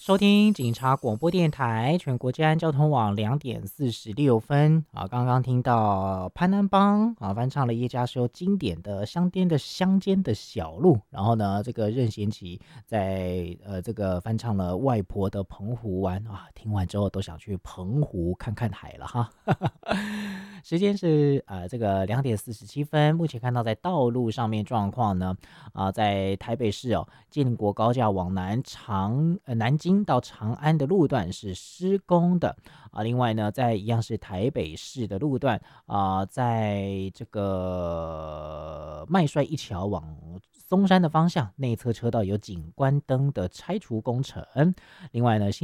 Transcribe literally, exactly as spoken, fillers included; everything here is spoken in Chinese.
收听警察广播电台全国治安交通网两点四十六分啊，刚刚听到潘安邦啊翻唱了叶家修经典的乡间的乡间的小路，然后呢，这个任贤齐在呃这个翻唱了外婆的澎湖湾啊，听完之后都想去澎湖看看海了哈。时间是呃这个两点四十七分，目前看到在道路上面状况呢，啊、在台北市哦，建国高架往南长呃南京到长安的路段是施工的啊。另外呢，在一样是台北市的路段啊、在这个麦帅一桥往松山的方向内侧车道有景观灯的拆除工程。另外呢，新